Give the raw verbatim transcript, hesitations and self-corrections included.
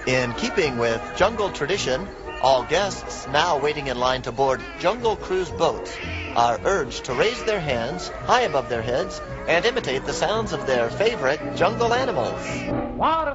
In keeping with jungle tradition, all guests now waiting in line to board Jungle Cruise boats are urged to raise their hands high above their heads and imitate the sounds of their favorite jungle animals. What